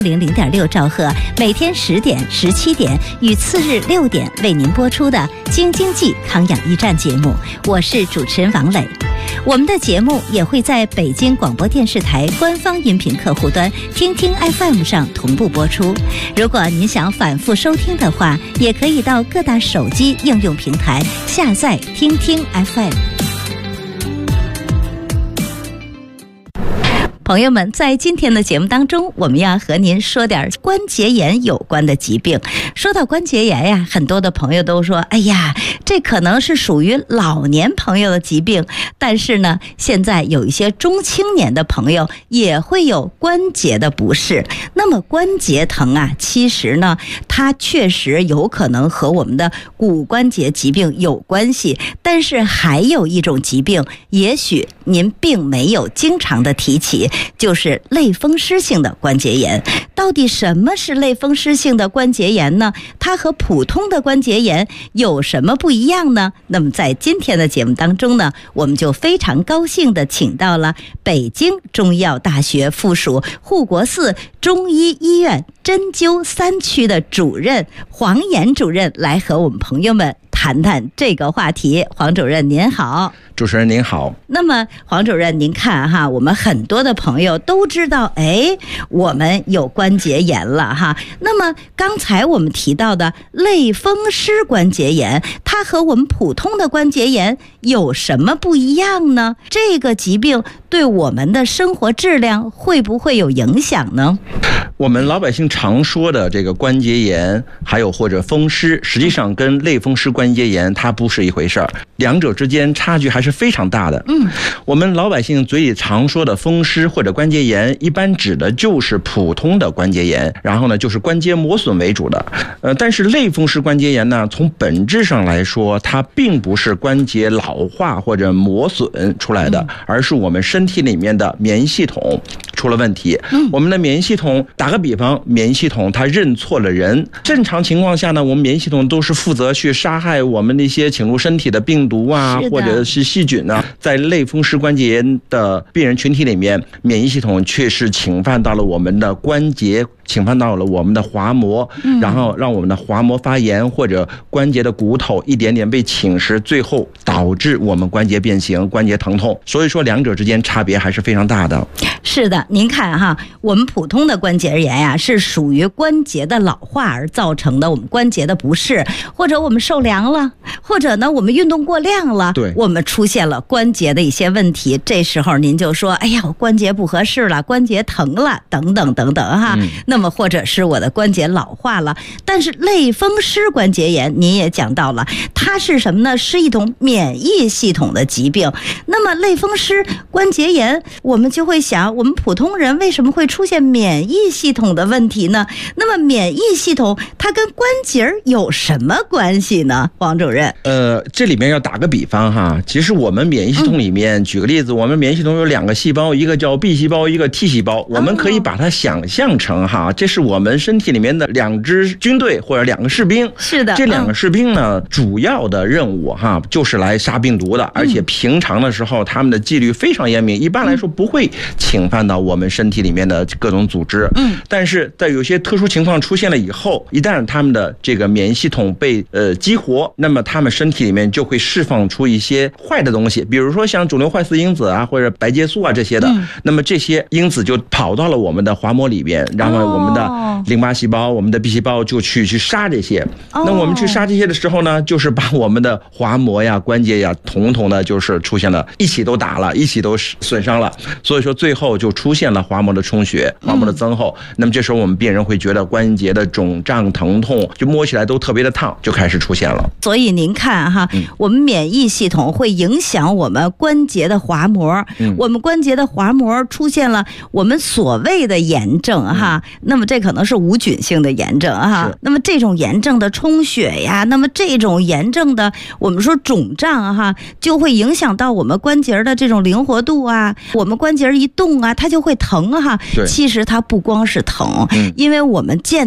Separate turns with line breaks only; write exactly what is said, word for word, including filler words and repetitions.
零零点六兆赫，每天十点、十七点与次日六点为您播出的《京津冀康养驿站》节目，我是主持人王磊。我们的节目也会在北京广播电视台官方音频客户端听听 F M 上同步播出。如果您想反复收听的话，也可以到各大手机应用平台下载听听 F M。朋友们，在今天的节目当中，我们要和您说点关节炎有关的疾病。说到关节炎呀，很多的朋友都说，哎呀，这可能是属于老年朋友的疾病。但是呢，现在有一些中青年的朋友也会有关节的不适。那么关节疼啊，其实呢，它确实有可能和我们的骨关节疾病有关系。但是还有一种疾病，也许您并没有经常的提起，就是类风湿性的关节炎。到底什么是类风湿性的关节炎呢？它和普通的关节炎有什么不一样呢？那么在今天的节目当中呢，我们就非常高兴的请到了北京中医药大学附属护国寺中医医院针灸三区的主任黄岩主任来和我们朋友们谈谈这个话题。黄主任您好。
主持人您好。
那么黄主任您看哈，我们很多的朋友都知道，哎，我们有关节炎了哈。那么刚才我们提到的类风湿关节炎，它和我们普通的关节炎有什么不一样呢？这个疾病对我们的生活质量会不会有影响呢？
我们老百姓常说的这个关节炎还有或者风湿，实际上跟类风湿关节炎它不是一回事儿，两者之间差距还是非常大的。嗯，我们老百姓嘴里常说的风湿或者关节炎，一般指的就是普通的关节炎，然后呢就是关节磨损为主的。呃，但是类风湿关节炎呢，从本质上来说，它并不是关节老化或者磨损出来的，而是我们身体里面的免疫系统出了问题。嗯，我们的免疫系统，打个比方，免疫系统它认错了人。正常情况下呢，我们免疫系统都是负责去杀害我们那些侵入身体的病毒啊，或者是细菌啊。在类风湿关节炎的病人群体里面，免疫系统却是侵犯到了我们的关节，侵犯到了我们的滑膜，然后让我们的滑膜发炎，或者关节的骨头一点点被侵蚀，最后导致我们关节变形、关节疼痛。所以说两者之间差别还是非常大的。
是的，您看哈，我们普通的关节炎呀，是属于关节的老化而造成的我们关节的不适，或者我们受凉了，或者呢我们运动过量了，对，我们出现了关节的一些问题，这时候您就说，哎呀，我关节不合适了，关节疼了，等等等等哈。嗯、那么或者是我的关节老化了。但是类风湿关节炎您也讲到了，它是什么呢？是一种免疫系统的疾病。那么类风湿关节炎，我们就会想，我们普通人为什么会出现免疫系统的问题呢？那么免疫系统它跟关节有什么关系呢？王主任，
呃，这里面要打个比方哈，其实我们免疫系统里面，嗯、举个例子，我们免疫系统有两个细胞，一个叫 B 细胞，一个 T 细胞，我们可以把它想象成哈，这是我们身体里面的两支军队或者两个士兵。是的，这两个士兵呢，嗯、主要的任务哈就是来杀病毒的，而且平常的时候他们的纪律非常严明，一般来说不会侵犯到我们身体里面的各种组织。嗯，但是在有些特殊情况出现了以后，一旦他们的这个免疫系统被呃激活，那么他们身体里面就会释放出一些坏的东西，比如说像肿瘤坏死因子啊，或者白介素啊这些的。嗯、那么这些因子就跑到了我们的滑膜里边，然后我们的淋巴细胞、我们的 B 细胞就去去杀这些。哦、那我们去杀这些的时候呢，就是把我们的滑膜呀、关节呀，统统的就是出现了，一起都打了，一起都损伤了。所以说最后就出现了滑膜的充血、滑膜的增厚。嗯、那么这时候我们病人会觉得关节的肿胀、疼痛，就摸起来都特别的烫，就开始出现了。
所以您看哈，嗯、我们免疫系统会影响我们关节的滑膜，嗯、我们关节的滑膜出现了我们所谓的炎症哈，嗯、那么这可能是无菌性的炎症哈。那么这种炎症的充血呀，那么这种炎症的我们说肿胀哈，就会影响到我们关节的这种灵活度啊，我们关节一动啊，它就会疼哈。其实它不光是疼，嗯、因为我们见